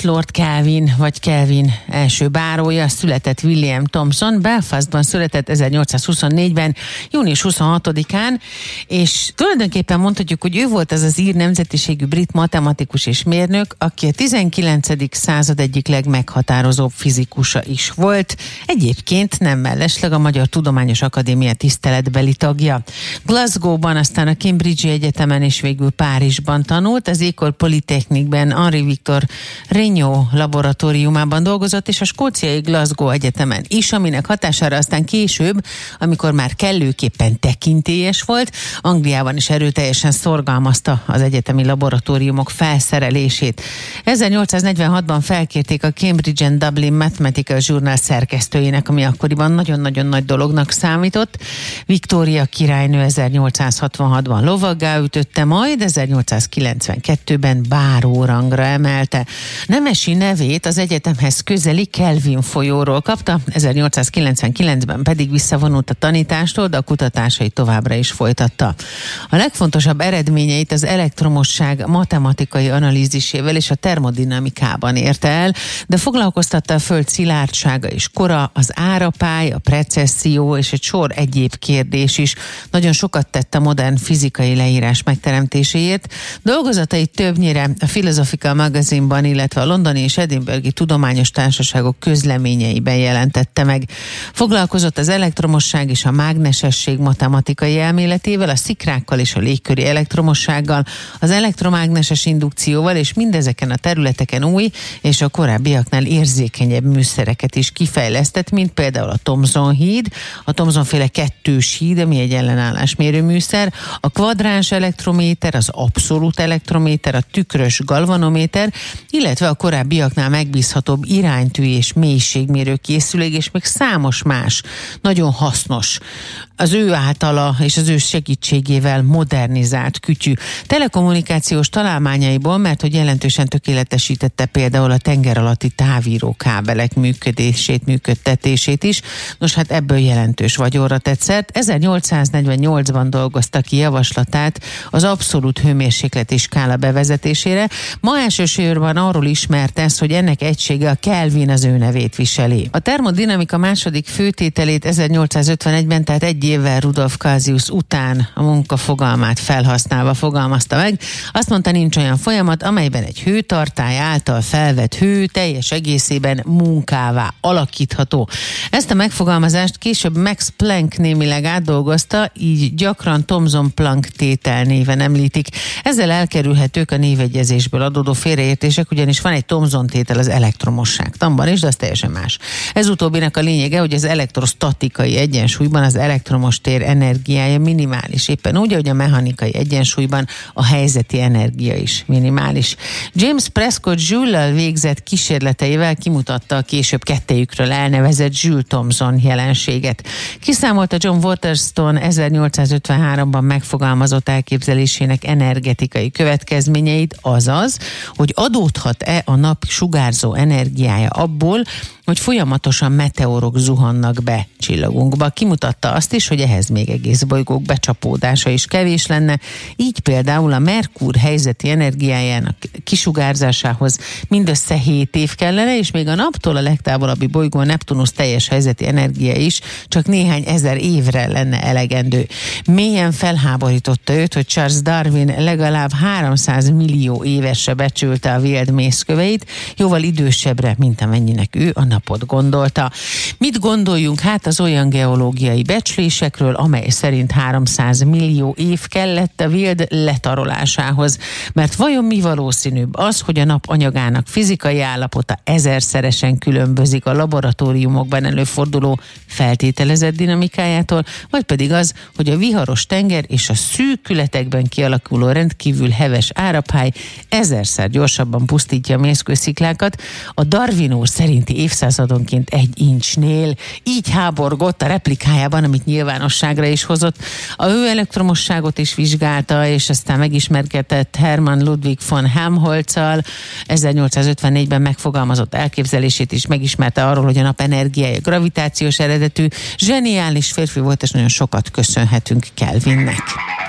Lord Kelvin, vagy Kelvin első bárója, született William Thomson, Belfastban született 1824-ben, június 26-án, és tulajdonképpen mondhatjuk, hogy ő volt az az ír nemzetiségű brit matematikus és mérnök, aki a 19. század egyik legmeghatározóbb fizikusa is volt. Egyébként nem mellesleg a Magyar Tudományos Akadémia tiszteletbeli tagja. Glasgow-ban, aztán a Cambridge-i Egyetemen és végül Párizsban tanult, az École Polytechnique-ben Henri Victor Regnault laboratóriumában dolgozott, és a skóciai Glasgow Egyetemen is, aminek hatására aztán később, amikor már kellőképpen tekintélyes volt, Angliában is erőteljesen szorgalmazta az egyetemi laboratóriumok felszerelését. 1846-ban felkérték a Cambridge and Dublin Mathematical Journal szerkesztőjének, ami akkoriban nagyon-nagyon nagy dolognak számított. Viktória királynő 1866-ban lovaggá ütötte, majd 1892-ben bárórangra emelte. Nemesi nevét az egyetemhez közeli Kelvin folyóról kapta, 1899-ben pedig visszavonult a tanítástól, de a kutatásait továbbra is folytatta. A legfontosabb eredményeit az elektromosság matematikai analízisével és a termodinamikában érte el, de foglalkoztatta a föld szilárdsága és kora, az árapály, a precesszió és egy sor egyéb kérdés is. Nagyon sokat tett a modern fizikai leírás megteremtéséért. Dolgozatait többnyire a Philosophical Magazine-ban, illetve a londoni és edinburghi tudományos társaságok közleményeiben jelentette meg. Foglalkozott az elektromosság és a mágnesesség matematikai elméletével, a szikrákkal és a légköri elektromossággal, az elektromágneses indukcióval, és mindezeken a területeken új és a korábbiaknál érzékenyebb műszereket is kifejlesztett, mint például a Thomson-híd, a Thomson-féle kettős híd, ami egy ellenállás mérőműszer, a kvadráns elektrométer, az abszolút elektrométer, a tükrös galvanométer, illetve a korábbiaknál megbízhatóbb iránytű és mélységmérő készülék, és még számos más nagyon hasznos, az ő általa és az ő segítségével modernizált kütyű. Telekommunikációs találmányaiból, mert hogy jelentősen tökéletesítette például a tenger alatti távíró kábelek működtetését is. Nos, hát ebből jelentős vagyonra tett szert. 1848-ban dolgozta ki javaslatát az abszolút hőmérsékleti skála bevezetésére. Ma elsősorban arról ismert ez, hogy ennek egysége a Kelvin, az ő nevét viseli. A termodinamika második főtételét 1851-ben, tehát egy évvel Rudolf Clausius után a munka fogalmát felhasználva fogalmazta meg. Azt mondta, nincs olyan folyamat, amelyben egy hőtartály által felvett hő teljes egészében munkává alakítható. Ezt a megfogalmazást később Max Planck némileg átdolgozta, így gyakran Thomson-Planck tétel néven említik. Ezzel elkerülhetők a névegyezésből adódó félreértések, ugyanis van egy Thomson tétel az elektromosságtanban is, de az teljesen más. Ez utóbbinak a lényege, hogy az elektrostatikai egyensúlyban az elektromos tér energiája minimális, éppen úgy, ahogy a mechanikai egyensúlyban a helyzeti energia is minimális. James Prescott Joule-lal végzett kísérleteivel kimutatta a később kettejükről elnevezett Joule Thomson jelenséget. Kiszámolta John Waterston 1853-ban megfogalmazott elképzelésének energetikai következményeit, azaz, hogy adódhat-e a nap sugárzó energiája abból, hogy folyamatosan meteorok zuhannak be csillagunkba. Kimutatta azt is, hogy ehhez még egész bolygók becsapódása is kevés lenne, így például a Merkur helyzeti energiájának kisugárzásához mindössze 7 év kellene, és még a naptól a legtávolabbi bolygó Neptunusz teljes helyzeti energia is csak néhány ezer évre lenne elegendő. Mélyen felháborította őt, hogy Charles Darwin legalább 300 millió évesre becsülte a véld mészköveit, jóval idősebbre, mint amennyinek ő a napot gondolta. Mit gondoljunk hát az olyan geológiai becslésekről, amely szerint 300 millió év kellett a véld letarolásához? Mert vajon mi valószínűbb, az, hogy a nap anyagának fizikai állapota 1000-szeresen különbözik a laboratóriumokban előforduló feltételezett dinamikájától, vagy pedig az, hogy a viharos tenger és a szűkületekben kialakuló rendkívül heves árapály 1000-szer gyorsabban pusztítja a mészkősziklákat, a Darwin úr szerinti évszázadonként 1 incsnél. Így háborgott a replikájában, amit nyilvánosságra is hozott. A hőelektromosságot is vizsgálta, és aztán megismerkedett Hermann Ludwig von Helmholtz-al. 1854-ben megfogalmazott elképzelését is megismerte arról, hogy a nap energiája gravitációs eredetű. Zseniális férfi volt, és nagyon sokat köszönhetünk Kelvinnek.